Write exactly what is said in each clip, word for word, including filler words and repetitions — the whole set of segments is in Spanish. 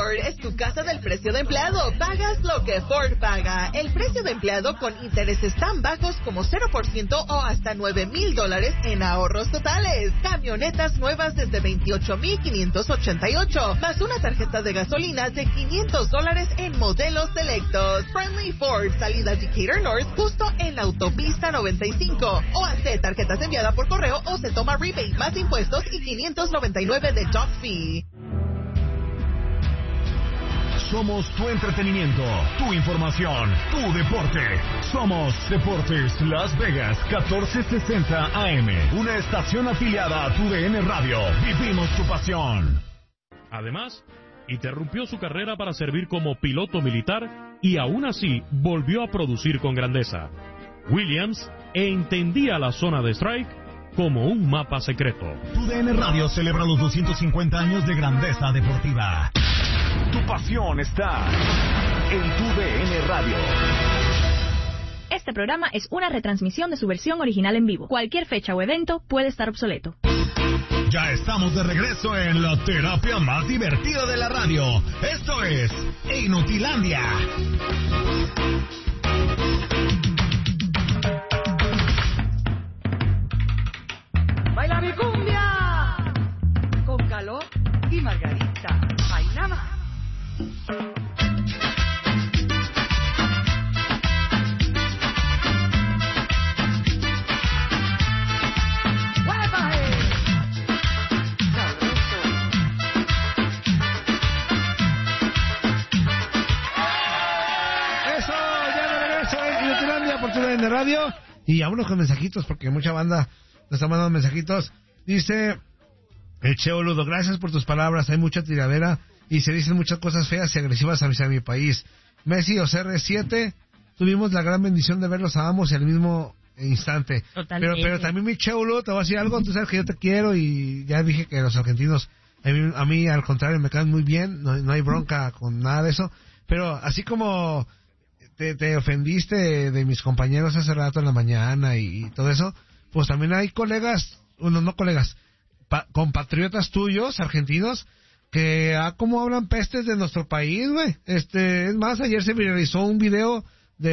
Ford es tu casa del precio de empleado. Pagas lo que Ford paga. El precio de empleado con intereses tan bajos como cero por ciento o hasta nueve mil dólares en ahorros totales. Camionetas nuevas desde veintiocho mil quinientos ochenta y ocho, más una tarjeta de gasolina de quinientos dólares en modelos selectos. Friendly Ford, salida Decatur North, justo en la autopista noventa y cinco. O hace tarjetas enviadas por correo o se toma rebate más impuestos y quinientos noventa y nueve de dock fee. Somos tu entretenimiento, tu información, tu deporte. Somos Deportes Las Vegas, catorce sesenta A M. Una estación afiliada a tu D N Radio. Vivimos tu pasión. Además, interrumpió su carrera para servir como piloto militar y aún así volvió a producir con grandeza. Williams entendía la zona de strike como un mapa secreto. Tu D N Radio celebra los doscientos cincuenta años de grandeza deportiva. Tu pasión está en tu D N Radio. Este programa es una retransmisión de su versión original en vivo. Cualquier fecha o evento puede estar obsoleto. Ya estamos de regreso en la terapia más divertida de la radio. Esto es Inutilandia. Baila mi cumbia con calor y margarita. Ay, nada más. De radio y vámonos con mensajitos porque mucha banda nos está mandando mensajitos. Dice el Cheo Ludo, gracias por tus palabras, hay mucha tiradera y se dicen muchas cosas feas y agresivas hacia mi país. Messi o C R siete, tuvimos la gran bendición de verlos a ambos y al mismo instante. Pero, pero también mi Cheo Ludo, te voy a decir algo, tú sabes que yo te quiero y ya dije que los argentinos a mí, a mí al contrario me caen muy bien, no, no hay bronca con nada de eso, pero así como Te, te ofendiste de, de mis compañeros hace rato en la mañana y, y todo eso, pues también hay colegas, bueno, no colegas, pa, compatriotas tuyos, argentinos, que ah, como hablan pestes de nuestro país, güey. Este, es más, ayer se viralizó un video de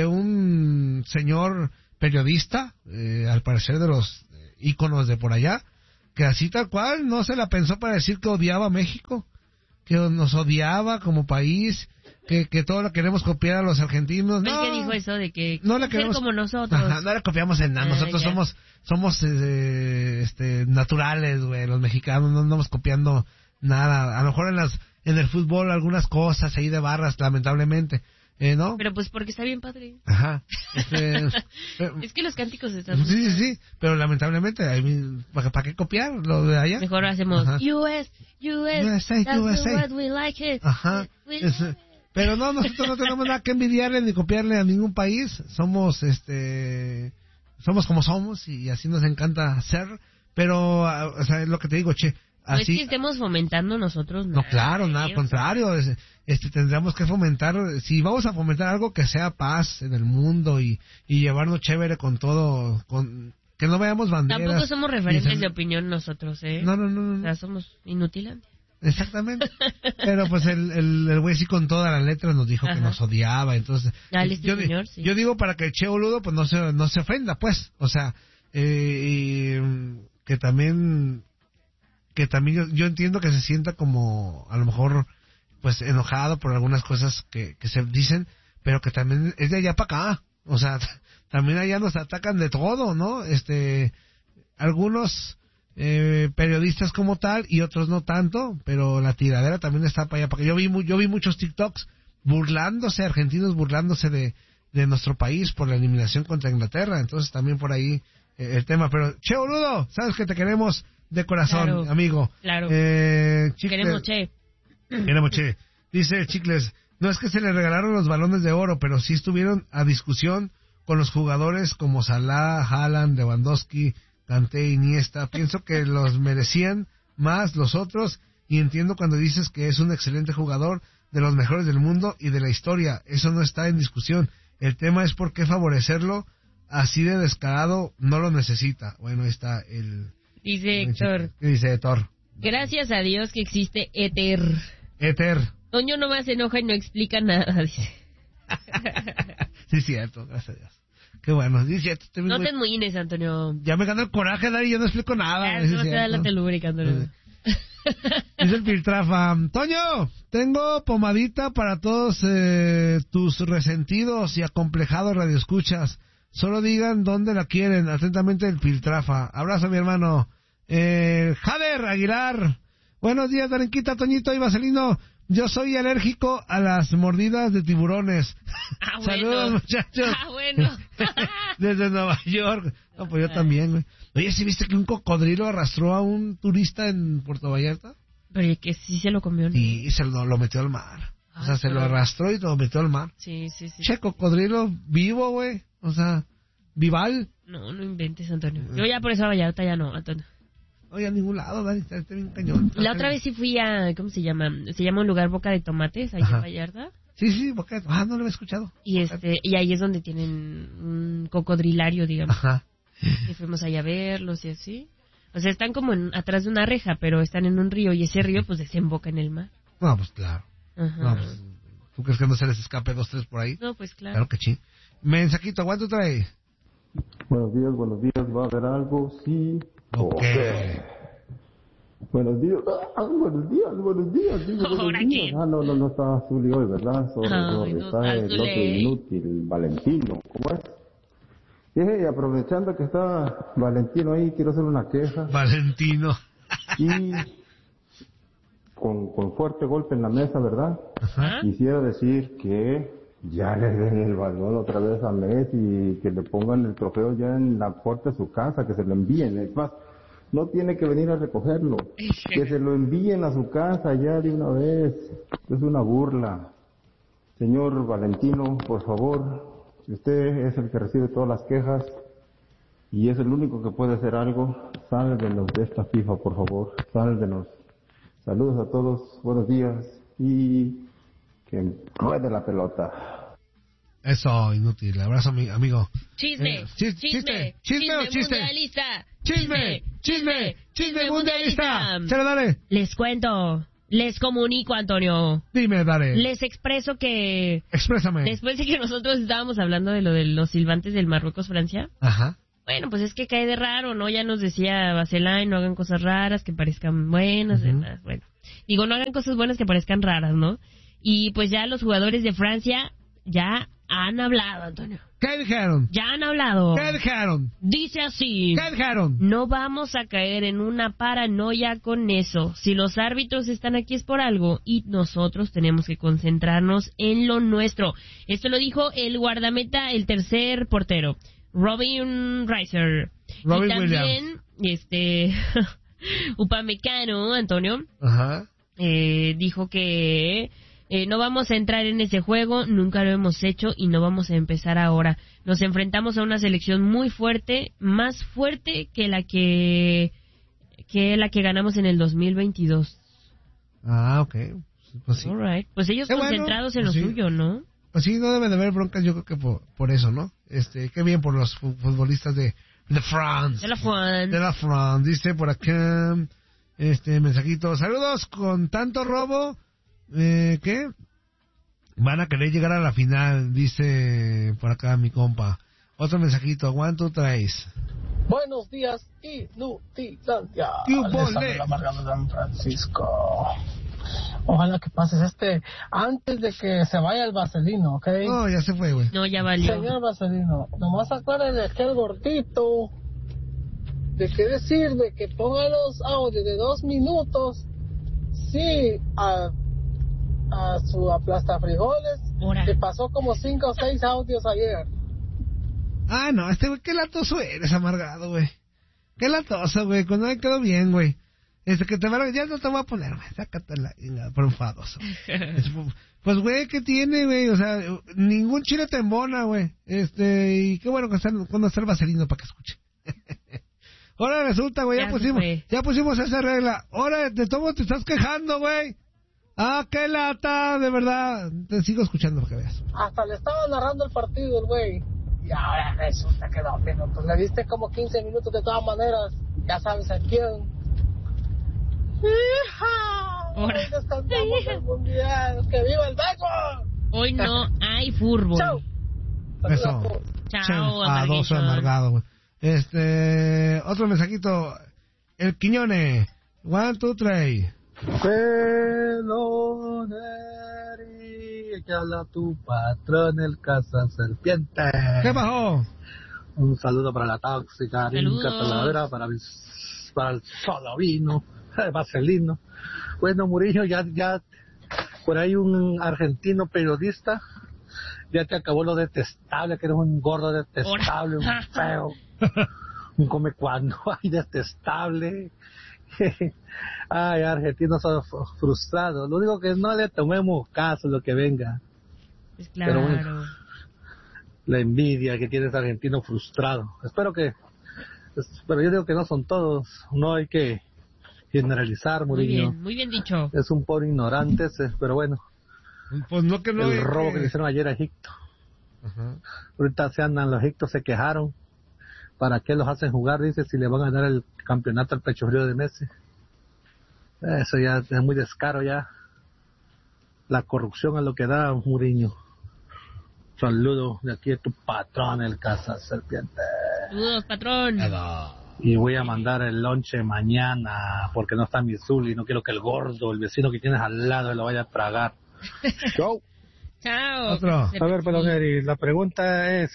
un señor periodista, eh, al parecer de los íconos de por allá, que así tal cual no se la pensó para decir que odiaba a México, que nos odiaba como país, que, que todo lo queremos copiar a los argentinos. No, ¿El que dijo eso de que no le queremos como nosotros? Ajá, no le copiamos en nada. Nosotros ah, somos somos eh, este naturales, güey. Los mexicanos no andamos copiando nada. A lo mejor en las en el fútbol algunas cosas ahí de barras, lamentablemente. Eh, ¿no? Pero pues porque está bien padre. Ajá. Este, es que los cánticos están... Sí, sí, sí. Pero lamentablemente, ¿para, ¿para qué copiar lo de allá? Mejor hacemos Ajá. U S, U S, U S A, that's U S A. the word we like it. Ajá. We es, pero no, nosotros no tenemos nada que envidiarle ni copiarle a ningún país. Somos, este... Somos como somos y así nos encanta ser. Pero, o sea, es lo que te digo, che. Así, no es que estemos fomentando nosotros nada. No, claro, nada, al contrario. Este, tendríamos que fomentar, si vamos a fomentar algo que sea paz en el mundo y, y llevarnos chévere con todo, con que no veamos banderas. Tampoco somos referentes se... de opinión nosotros, ¿eh? No, no, no. no. O sea, somos Inutilandia. Exactamente. Pero pues el el, el güey sí con toda la letra nos dijo Ajá. que nos odiaba, entonces... Dale, este yo, señor, sí. yo digo para que el Cheo Ludo pues no se, no se ofenda, pues. O sea, eh, y que también... que también yo, yo entiendo que se sienta como a lo mejor pues enojado por algunas cosas que, que se dicen, pero que también es de allá para acá, o sea, también allá nos atacan de todo, ¿no? Este, algunos eh, periodistas como tal y otros no tanto, pero la tiradera también está para allá, porque yo vi yo vi muchos TikToks burlándose, argentinos burlándose de, de nuestro país por la eliminación contra Inglaterra, entonces también por ahí eh, el tema, pero Che boludo, sabes que te queremos de corazón, claro, amigo. Claro. Eh, Chicles, queremos Che. Queremos Che. Dice Chicles, no es que se le regalaron los balones de oro, pero sí estuvieron a discusión con los jugadores como Salah, Haaland, Lewandowski, Kanté, Iniesta. Pienso que los merecían más los otros y entiendo cuando dices que es un excelente jugador, de los mejores del mundo y de la historia. Eso no está en discusión. El tema es por qué favorecerlo así de descarado, no lo necesita. Bueno, ahí está el... Dice Héctor. ¿Qué dice Héctor? Gracias a Dios que existe Éter. Éter. Toño nomás se enoja y no explica nada, dice. Sí, cierto, gracias a Dios. Qué bueno, sí, cierto. Te No muy... te enmuines, Antonio. Ya me gana el coraje, Dari, yo no explico nada. Ya, no te da la telúrica, Antonio. Dice el Piltrafa, Toño, tengo pomadita para todos eh, tus resentidos y acomplejados radioescuchas. Solo digan dónde la quieren. Atentamente el Piltrafa. Abrazo, mi hermano. Eh, Jader Aguilar. Buenos días, Darenquita, Toñito y Vaselino. Yo soy alérgico a las mordidas de tiburones. Ah, Saludos, bueno. muchachos. Ah, bueno. Desde Nueva York. No, pues yo también, güey. Oye, ¿sí viste que un cocodrilo arrastró a un turista en Puerto Vallarta? Pero que sí se lo comió, ¿no? Sí, se lo, lo metió al mar. O sea, Ah, se pero- lo arrastró y lo metió al mar. Sí, sí, sí. Che, cocodrilo vivo, güey. O sea, vival. No, no inventes, Antonio. Yo ya por eso a Vallarta ya no, Antonio. Oye, a ningún lado, Dani, está, está bien cañón. La otra vez sí fui a, ¿cómo se llama? Se llama un lugar Boca de Tomates, allá Ajá. en Vallarta. Sí, sí, porque... Ah, no lo había escuchado. Y este y ahí es donde tienen un cocodrilario, digamos. Ajá. Y fuimos allá a verlos y así. O sea, están como en, atrás de una reja, pero están en un río y ese río pues desemboca en el mar. No, pues claro. Ajá. No, pues, ¿tú crees que no se les escape dos, tres por ahí? No, pues claro. Claro que sí. Mensajito, ¿cuánto trae? Buenos días, buenos días, ¿va a haber algo? Sí. Ok. Buenos días, ah, buenos días, buenos días, digo, buenos ¿Ahora días. quién? Ah, no, no, no está Zuli hoy, ¿verdad? Sobre, Ay, sobre, no está está el otro Zuli. inútil, Valentino, ¿cómo es? Y aprovechando que está Valentino ahí, quiero hacer una queja Valentino. y con, con fuerte golpe en la mesa, ¿verdad? Ajá. Quisiera decir que ya le den el balón otra vez a Messi y que le pongan el trofeo ya en la puerta de su casa, que se lo envíen. Es más, no tiene que venir a recogerlo, que se lo envíen a su casa ya de una vez. Es una burla. Señor Valentino, por favor, usted es el que recibe todas las quejas y es el único que puede hacer algo. Sálvenos de esta FIFA, por favor, sálvenos. Saludos a todos, buenos días y que ruede la pelota. Eso, inútil. Abrazo, mi amigo. Chisme, Eh, chis- chisme, chisme o chiste. mundialista. Chisme, chisme, chisme mundialista. Chale, dale. Les cuento, les comunico, Antonio. Dime, dale. Les expreso que Exprésame. después de que nosotros estábamos hablando de lo de los silbantes del Marruecos-Francia, Ajá. bueno, pues es que cae de raro, ¿no? Ya nos decía Baselay, no hagan cosas raras que parezcan buenas, Ujú. demás. Bueno, digo, no hagan cosas buenas que parezcan raras, ¿no? Y pues ya los jugadores de Francia ya han hablado, Antonio. ¿Qué dijeron? Ya han hablado. ¿Qué dijeron? Dice así. ¿Qué dijeron? No vamos a caer en una paranoia con eso. Si los árbitros están aquí es por algo y nosotros tenemos que concentrarnos en lo nuestro. Esto lo dijo el guardameta, el tercer portero, Robin Reiser. Robin y también, Williams. este, Upamecano, Antonio, Ajá. eh, dijo que eh, no vamos a entrar en ese juego, nunca lo hemos hecho y no vamos a empezar ahora. Nos enfrentamos a una selección muy fuerte, más fuerte que la que que la que ganamos en el dos mil veintidós. Ah, ok. Pues sí. Alright. Pues ellos Qué bueno, concentrados en pues lo sí. suyo, ¿no? Pues sí, no debe de haber broncas, yo creo que por, por eso, ¿no? Este, qué bien por los fu- futbolistas de, de France. De la Juan. De la France. Dice por acá, este, mensajito. Saludos, con tanto robo, eh, ¿qué? Van a querer llegar a la final, dice por acá mi compa. Otro mensajito, ¿cuánto traes? Buenos días, Inutilandia. ¡Qué Les vole! habla la Margarita de San Francisco. Ojalá que pases este antes de que se vaya el vaselino, ¿ok? No, ya se fue, güey. No, ya valió. Señor vaselino, nomás acuérdense de aquel gordito de qué decir de que ponga los audios de dos minutos, sí, a, a su aplasta frijoles, Ahora. que pasó como cinco o seis audios ayer. Ah, no, este güey, qué latoso eres, amargado, güey. Qué latoso, güey, cuando me quedó bien, güey. Este, que te va a... Ya no te voy a poner, güey, sácate la... por enfadoso. Es- Pues, güey, ¿qué tiene, güey? O sea, ningún chile te embona, güey. Este, y qué bueno que están, cuando está el vaselino para que escuche. Ahora resulta, güey, ya, Ya se pusimos, fue. ya pusimos esa regla. Ahora de todo te estás quejando, güey. Ah, qué lata, de verdad. Te sigo escuchando para que veas. Hasta le estaba narrando el partido el güey. Y ahora resulta que dos minutos. Le diste como quince minutos de todas maneras. Ya sabes a quién. ¡Hija! Ahora. Hoy descansamos el mundial. ¡Que viva el Beco! Hoy no hay fútbol. Chao. Eso. Chao, A dos amargado, güey. Este, otro mensajito. El Quiñone. One, two, three. Peloneri, que habla tu patrón, el caza serpiente. ¿Qué bajó? Un saludo para la tóxica, Rinca Talavera, para, mis, para el Solovino, el Vaselino. Bueno, Murillo, ya, ya, por ahí un argentino periodista, ya te acabó lo detestable, que eres un gordo detestable, un feo, un come cuando, ay, detestable. Ay, argentinos son frustrados. Lo único que no le tomemos caso lo que venga. Es claro. Pero bueno, la envidia que tiene ese argentino frustrado. Espero que, pero yo digo que no son todos. No hay que generalizar, Murillo. Muy bien, muy bien dicho. Es un pobre ignorante, ese, pero bueno. Pues no que no. El robo que... que le hicieron ayer a Egipto. Ajá. Ahorita se andan, los egipcios se quejaron. ¿Para qué los hacen jugar? Dice, si le van a dar el campeonato al pecho frío de Messi. Eso ya es muy descaro ya. La corrupción a lo que da, Muriño. Saludo de aquí a tu patrón, el Casa Serpiente. Saludos, patrón. Y voy a mandar el lonche mañana, porque no está mi Zuli, no quiero que el gordo, el vecino que tienes al lado, lo vaya a tragar. Chau. Chao. Otro. A ver, Peloneri, la pregunta es...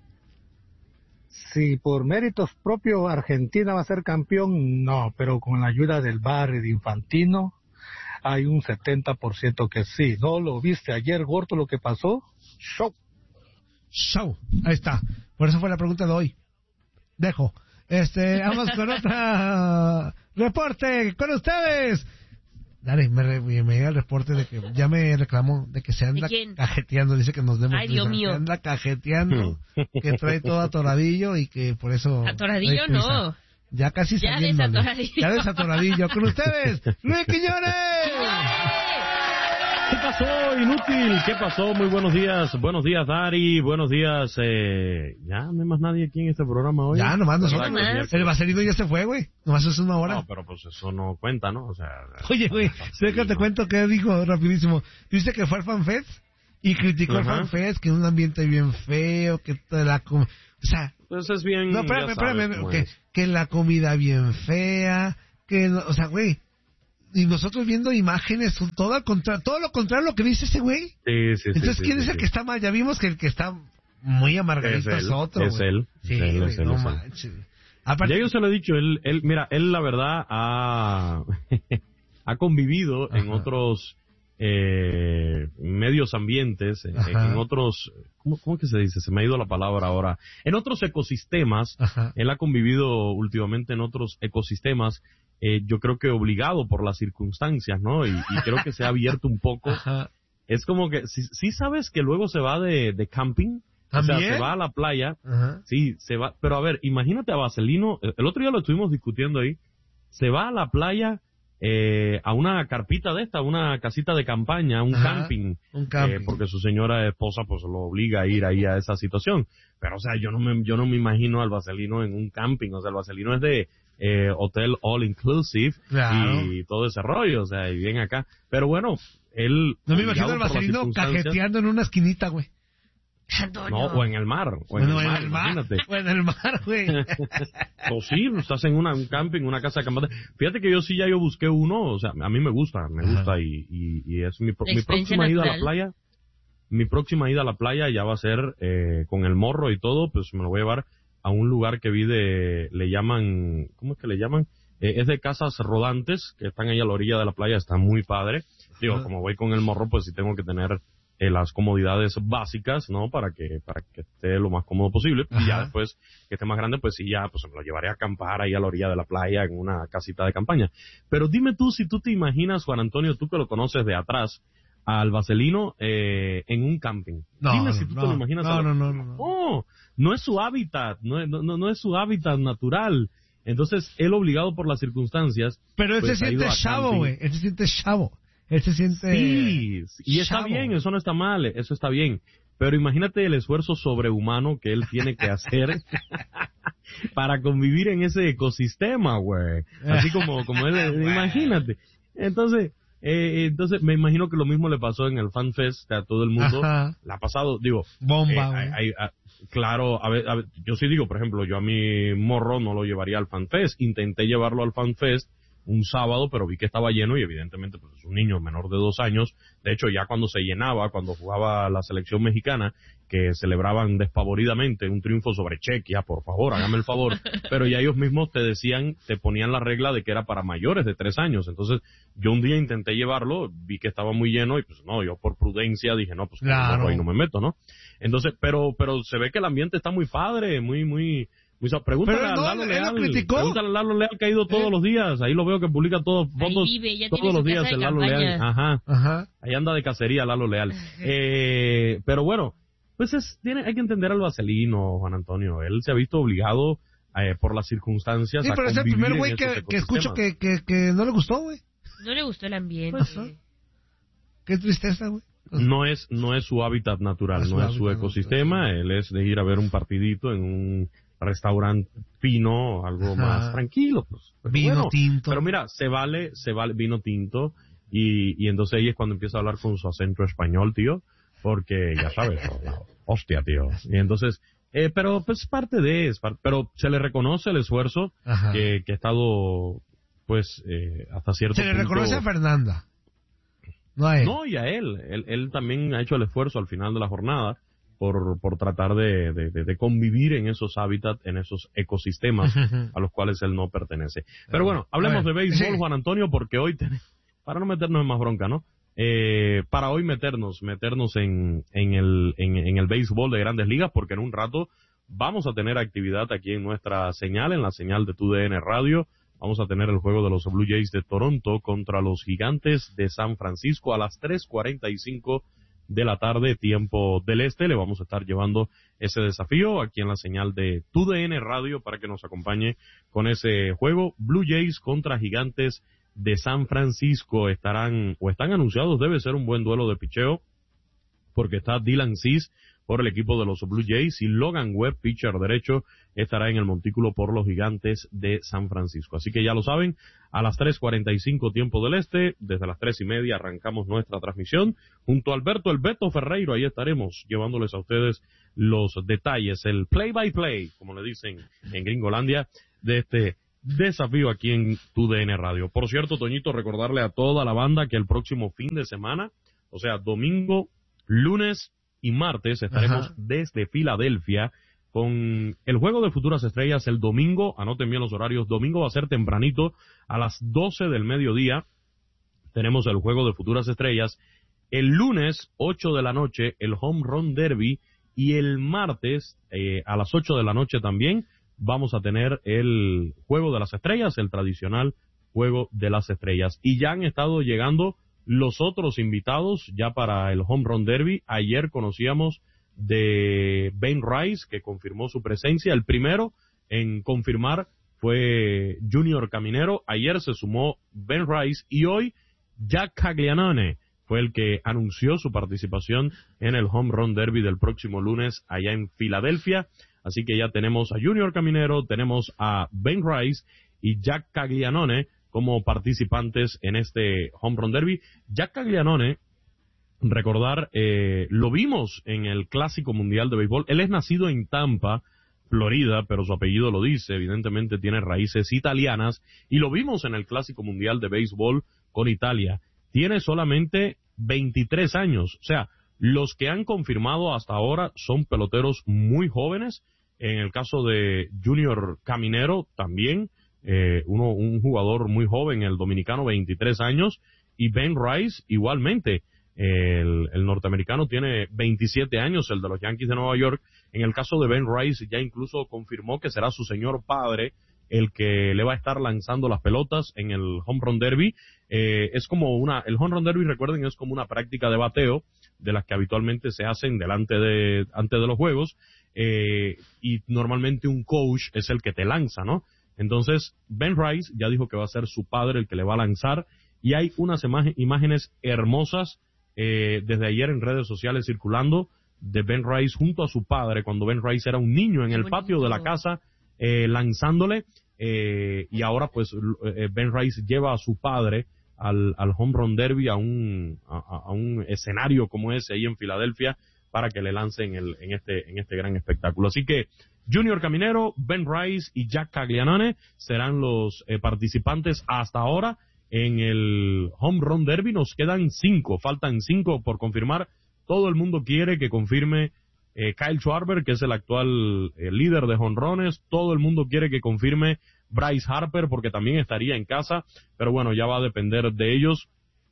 Si por méritos propios Argentina va a ser campeón, no, pero con la ayuda del V A R y de Infantino hay un setenta por ciento que sí. ¿No lo viste ayer, Gordo, lo que pasó? Show. Show. Ahí está. Por eso fue la pregunta de hoy. Dejo. Este, vamos con otra reporte con ustedes. Dale, me, me llega el reporte de que ya me reclamó de que se anda cajeteando, dice que nos demos Ay, Dios mío. Se anda cajeteando, que trae todo atoradillo y que por eso... Atoradillo no. Ya casi ya saliendo. Desatoradillo. Ya desatoradillo. Con ustedes, Luis Quiñones. ¿Qué pasó, inútil? ¿Qué pasó? Muy buenos días. Buenos días, Dari. Buenos días. Eh... Ya no hay más nadie aquí en este programa hoy. Ya, nomás nosotros. El Vaselino ya se fue, güey. Nomás es una hora. No, pero pues eso no cuenta, ¿no? O sea... Oye, güey, sé que te cuento que dijo rapidísimo. Dice que fue al FanFest y criticó al FanFest, que un ambiente bien feo, que toda la... Com... O sea... Pues es bien... No, espérame, espérame. Que, que la comida bien fea, que... O sea, güey... Y nosotros viendo imágenes, todo al contrario, todo lo contrario a lo que dice ese güey. Sí, sí, Entonces, sí, ¿quién sí, es el sí. que está mal? Ya vimos que el que está muy amargadito es, es otro. Es güey. él. Sí, es él, güey, es él, no es él. manches. Aparte... Ya yo se lo he dicho, él, él mira, él la verdad ha, ha convivido Ajá. en otros eh, medios ambientes, en, en otros, ¿cómo, ¿cómo que se dice? Se me ha ido la palabra ahora. En otros ecosistemas, Ajá. él ha convivido últimamente en otros ecosistemas. Eh, yo creo que obligado por las circunstancias, ¿no? Y, y creo que se ha abierto un poco. Ajá. Es como que, sí, sí sabes que luego se va de, de camping, ¿También? O sea, se va a la playa, Ajá. sí, se va, pero a ver, imagínate a Vaselino, el otro día lo estuvimos discutiendo ahí, se va a la playa, eh, a una carpita de esta, una casita de campaña, un Ajá. camping, un camping. Eh, porque su señora esposa pues lo obliga a ir ahí a esa situación, pero o sea, yo no me, yo no me imagino al Vaselino en un camping, o sea, el Vaselino es de, Eh, hotel all inclusive claro. y todo ese rollo, o sea, y bien acá. Pero bueno, él... No me imagino al Vaselino cajeteando en una esquinita, güey. No, o en el mar. O bueno, en el en mar, el mar. O en el mar, güey. O sí, estás en una, un camping, una casa de campante. Fíjate que yo sí ya yo busqué uno, o sea, a mí me gusta, me Ajá. gusta y, y, y es mi, mi próxima natural. ida a la playa. Mi próxima ida a la playa ya va a ser eh, con el morro y todo, pues me lo voy a llevar a un lugar que vi de, le llaman, ¿cómo es que le llaman? Eh, es de casas rodantes, que están ahí a la orilla de la playa, está muy padre. Digo, uh-huh. como voy con el morro, pues sí tengo que tener eh, las comodidades básicas, ¿no? Para que, para que esté lo más cómodo posible. Uh-huh. Y ya después, que esté más grande, pues sí, ya, pues me lo llevaré a acampar ahí a la orilla de la playa, en una casita de campaña. Pero dime tú, si tú te imaginas, Juan Antonio, tú que lo conoces de atrás, al Vaselino eh, en un camping. No, Dime si tú no, te lo imaginas. No, no, no, no, no. Oh, no es su hábitat, no, no, no es su hábitat natural. Entonces, él obligado por las circunstancias... Pero él pues, se siente chavo, güey. Él se siente chavo. Él se siente... Sí, y está chavo. bien, eso no está mal, eso está bien. Pero imagínate el esfuerzo sobrehumano que él tiene que hacer para convivir en ese ecosistema, güey. Así como, como él... Imagínate. Entonces... Eh, entonces, me imagino que lo mismo le pasó en el Fan Fest a todo el mundo. Ajá. La ha pasado, digo... Bomba, eh, hay, hay, claro, a ver, a ver, yo sí digo, por ejemplo, yo a mi morro no lo llevaría al Fan Fest. Intenté llevarlo al Fan Fest un sábado, pero vi que estaba lleno y evidentemente pues es un niño menor de dos años. De hecho, ya cuando se llenaba, cuando jugaba la selección mexicana, que celebraban despavoridamente un triunfo sobre Chequia, por favor, hágame el favor, pero ya ellos mismos te decían, te ponían la regla de que era para mayores de tres años. Entonces, yo un día intenté llevarlo, vi que estaba muy lleno y pues no, yo por prudencia dije, no, pues claro, ahí no me meto, ¿no? Entonces, pero pero se ve que el ambiente está muy padre, muy, muy... Pregúntale pero no, a Lalo Leal, criticó. pregúntale a Lalo Leal que ha ido todos ¿Eh? los días, ahí lo veo que publica todas fotos vive, todos los días el Lalo Leal, ajá, ajá, ahí anda de cacería Lalo Leal, eh, pero bueno, pues es, tiene, hay que entender al vaselino, Juan Antonio, él se ha visto obligado eh, por las circunstancias sí, a pero es el primer güey que, que escucho que, que, que no le gustó, güey. No le gustó el ambiente. Pues, ¿no? Qué tristeza, güey. No es, no es su hábitat natural, no, no es su ecosistema, natural. Él es de ir a ver un partidito en un restaurante fino, algo Ajá. más tranquilo, pues. Pero vino bueno, tinto. Pero mira, se vale, se vale vino tinto y, y entonces ahí es cuando empieza a hablar con su acento español, tío, porque ya sabes, hostia, tío. Y entonces, eh, pero pues parte de, es parte, pero se le reconoce el esfuerzo que, que ha estado, pues, eh, hasta cierto se punto. Se le reconoce a Fernanda. No a él. No, y a él. él. Él también ha hecho el esfuerzo al final de la jornada por, por tratar de, de, de convivir en esos hábitats, en esos ecosistemas a los cuales él no pertenece. Pero bueno, hablemos de béisbol, Juan Antonio, porque hoy, ten... para no meternos en más bronca, ¿no? Eh, para hoy meternos, meternos en, en, el, en, en el béisbol de Grandes Ligas, porque en un rato vamos a tener actividad aquí en nuestra señal, en la señal de T U D N Radio. Vamos a tener el juego de los Blue Jays de Toronto contra los Gigantes de San Francisco a las tres cuarenta y cinco de la tarde, tiempo del este. Le vamos a estar llevando ese desafío aquí en la señal de T U D N Radio para que nos acompañe con ese juego. Blue Jays contra Gigantes de San Francisco estarán, o están anunciados, debe ser un buen duelo de picheo, porque está Dylan Cease por el equipo de los Blue Jays y Logan Webb, pitcher derecho, estará en el montículo por los Gigantes de San Francisco. Así que ya lo saben, a las tres cuarenta y cinco tiempo del este, desde las tres y media arrancamos nuestra transmisión junto a Alberto el Beto Ferreiro. Ahí estaremos llevándoles a ustedes los detalles, el play by play, como le dicen en Gringolandia, de este desafío aquí en T U D N Radio. Por cierto, Toñito, recordarle a toda la banda que el próximo fin de semana, o sea, domingo, lunes y martes, estaremos Ajá. desde Filadelfia con el Juego de Futuras Estrellas el domingo. Anoten bien los horarios. Domingo va a ser tempranito, a las doce del mediodía. Tenemos el Juego de Futuras Estrellas. El lunes, ocho de la noche, el Home Run Derby. Y el martes, eh, a las ocho de la noche también, vamos a tener el Juego de las Estrellas, el tradicional Juego de las Estrellas. Y ya han estado llegando los otros invitados ya para el Home Run Derby. Ayer conocíamos de Ben Rice, que confirmó su presencia. El primero en confirmar fue Junior Caminero. Ayer se sumó Ben Rice y hoy Jack Caglianone fue el que anunció su participación en el Home Run Derby del próximo lunes allá en Filadelfia. Así que ya tenemos a Junior Caminero, tenemos a Ben Rice y Jack Caglianone como participantes en este Home Run Derby. Jack Caglianone, recordar, eh, lo vimos en el Clásico Mundial de Béisbol. Él es nacido en Tampa, Florida, pero su apellido lo dice, evidentemente tiene raíces italianas, y lo vimos en el Clásico Mundial de Béisbol con Italia. Tiene solamente veintitrés años, o sea, los que han confirmado hasta ahora son peloteros muy jóvenes. En el caso de Junior Caminero también, Eh, uno, un jugador muy joven, el dominicano, veintitrés años, y Ben Rice igualmente, el, el norteamericano tiene veintisiete años, el de los Yankees de Nueva York. En el caso de Ben Rice ya incluso confirmó que será su señor padre el que le va a estar lanzando las pelotas en el Home Run Derby. Eh, es como una, el Home Run Derby, recuerden, es como una práctica de bateo de las que habitualmente se hacen delante de, antes de los juegos, eh, y normalmente un coach es el que te lanza, ¿no? Entonces, Ben Rice ya dijo que va a ser su padre el que le va a lanzar, y hay unas imágenes hermosas eh, desde ayer en redes sociales circulando de Ben Rice junto a su padre, cuando Ben Rice era un niño en el patio de la casa eh, lanzándole, eh, y ahora pues eh, Ben Rice lleva a su padre al, al Home Run Derby, a un, a, a un escenario como ese ahí en Filadelfia, para que le lancen el, en este, en este gran espectáculo. Así que Junior Caminero, Ben Rice y Jack Caglianone serán los eh, participantes hasta ahora en el Home Run Derby. Nos quedan cinco, faltan cinco por confirmar. Todo el mundo quiere que confirme eh, Kyle Schwarber, que es el actual eh, líder de jonrones. Todo el mundo quiere que confirme Bryce Harper, porque también estaría en casa. Pero bueno, ya va a depender de ellos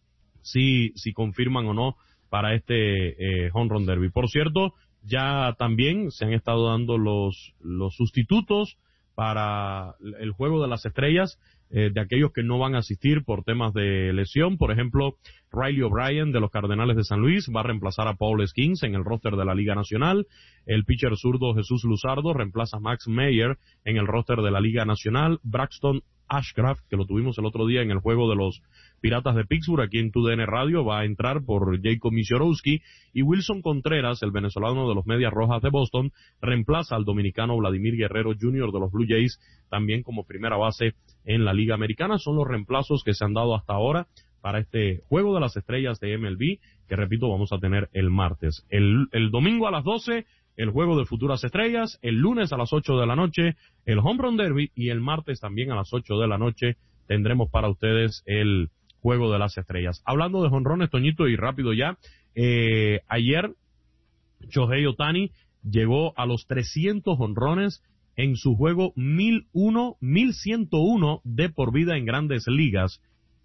si, si confirman o no para este eh, Home Run Derby. Por cierto, ya también se han estado dando los, los sustitutos para el Juego de las Estrellas, eh, de aquellos que no van a asistir por temas de lesión. Por ejemplo, Riley O'Brien de los Cardenales de San Luis va a reemplazar a Paul Skeens en el roster de la Liga Nacional. El pitcher zurdo Jesús Luzardo reemplaza a Max Meyer en el roster de la Liga Nacional. Braxton Ashcraft, que lo tuvimos el otro día en el juego de los Piratas de Pittsburgh, aquí en T U D N Radio, va a entrar por Jacob Misiorowski, y Wilson Contreras, el venezolano de los Medias Rojas de Boston, reemplaza al dominicano Vladimir Guerrero junior de los Blue Jays, también como primera base en la Liga Americana. Son los reemplazos que se han dado hasta ahora para este Juego de las Estrellas de M L B, que repito, vamos a tener el martes. El, el domingo a las doce, el Juego de Futuras Estrellas, el lunes a las ocho de la noche, el Home Run Derby, y el martes también a las ocho de la noche tendremos para ustedes el Juego de las Estrellas. Hablando de jonrones, Toñito, y rápido ya, eh, ayer Shohei Ohtani llegó a los trescientos jonrones en su juego mil uno, mil ciento uno de por vida en Grandes Ligas.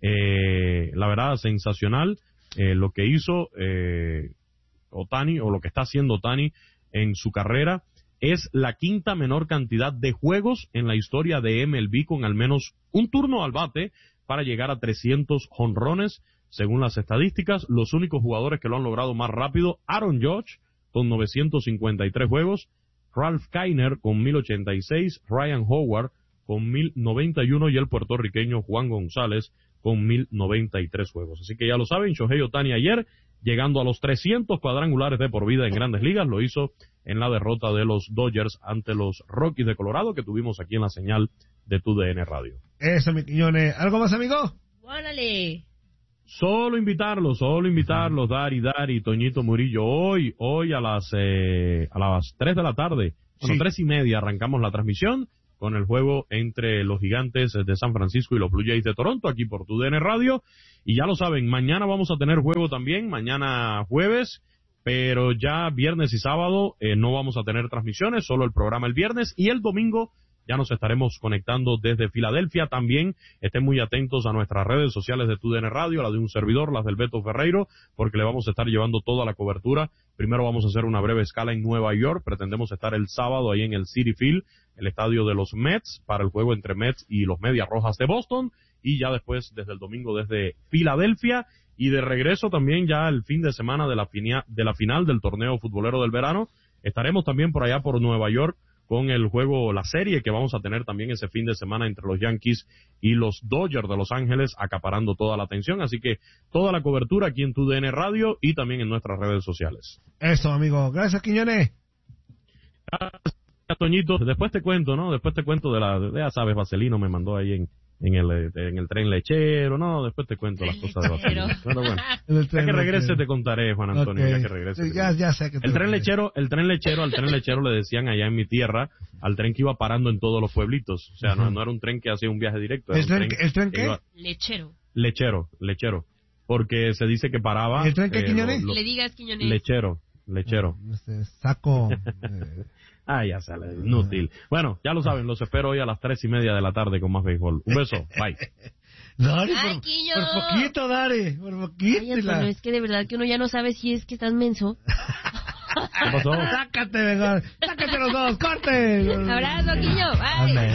Eh, la verdad, sensacional eh, lo que hizo eh, Ohtani, o lo que está haciendo Ohtani en su carrera. Es la quinta menor cantidad de juegos en la historia de M L B con al menos un turno al bate para llegar a trescientos jonrones, según las estadísticas. Los únicos jugadores que lo han logrado más rápido: Aaron Judge con novecientos cincuenta y tres juegos, Ralph Kiner con mil ochenta y seis, Ryan Howard con mil noventa y uno y el puertorriqueño Juan González con mil noventa y tres juegos. Así que ya lo saben, Shohei Ohtani ayer llegando a los trescientos cuadrangulares de por vida en Grandes Ligas. Lo hizo en la derrota de los Dodgers ante los Rockies de Colorado, que tuvimos aquí en la señal de T U D N Radio. Eso, mi Quiñones. ¿Algo más, amigo? ¡Órale! Solo invitarlos, solo invitarlos, Dari, Dari, Toñito Murillo. Hoy, hoy a las eh, a las tres de la tarde, bueno, sí. tres y media, arrancamos la transmisión con el juego entre los Gigantes de San Francisco y los Blue Jays de Toronto, aquí por T U D N Radio. Y ya lo saben, mañana vamos a tener juego también, mañana jueves, pero ya viernes y sábado eh, no vamos a tener transmisiones, solo el programa el viernes, y el domingo ya nos estaremos conectando desde Filadelfia. También estén muy atentos a nuestras redes sociales de T U D N Radio, la de un servidor, las del Beto Ferreiro, porque le vamos a estar llevando toda la cobertura. Primero vamos a hacer una breve escala en Nueva York. Pretendemos estar el sábado ahí en el Citi Field, el estadio de los Mets, para el juego entre Mets y los Medias Rojas de Boston. Y ya después, desde el domingo, desde Filadelfia. Y de regreso también ya el fin de semana de la, finia, de la final del torneo futbolero del verano. Estaremos también por allá por Nueva York con el juego, la serie que vamos a tener también ese fin de semana entre los Yankees y los Dodgers de Los Ángeles, acaparando toda la atención. Así que toda la cobertura aquí en T U D N Radio y también en nuestras redes sociales. Eso, amigo. Gracias, Quiñones. Gracias, Toñito. Después te cuento, ¿no? Después te cuento de la, ya sabes, Vaselino me mandó ahí en, en el, en el tren lechero, ¿no? Después te cuento las cosas de Vaselino. Bueno, bueno. Ya que regrese te contaré, Juan Antonio, okay. ya que regrese. Sí, ya, ya sé que el tren lechero, el tren lechero, al tren lechero le decían allá en mi tierra, al tren que iba parando en todos los pueblitos. O sea, uh-huh. no, no era un tren que hacía un viaje directo. ¿El tren, tren, ¿El tren qué? Iba... Lechero. Lechero, lechero. Porque se dice que paraba. ¿El tren qué, eh, Quiñones? Lo, lo... Le digas, Quiñones. Lechero, lechero. Este, saco. eh... Ah, ya sale, inútil. Bueno, ya lo saben, los espero hoy a las tres y media de la tarde con más béisbol. Un beso, bye. Dari, Ay, por, por poquito, Dari, por poquito. Ay, Antonio, es que de verdad que uno ya no sabe si es que estás menso. ¿Qué pasó? Sácate, mejor. Sácate los dos, corte. Abrazo, Quiño. Bye.